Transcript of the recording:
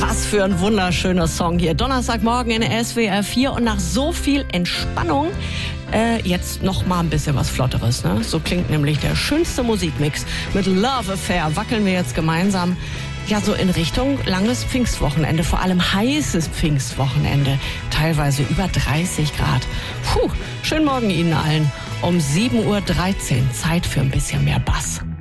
Was für ein wunderschöner Song hier. Donnerstagmorgen in SWR 4 und nach so viel Entspannung jetzt noch mal ein bisschen was Flotteres. Ne? So klingt nämlich der schönste Musikmix. Mit Love Affair wackeln wir jetzt gemeinsam ja so in Richtung langes Pfingstwochenende, vor allem heißes Pfingstwochenende. Teilweise über 30 Grad. Schönen Morgen Ihnen allen. Um 7.13 Uhr Zeit für ein bisschen mehr Bass.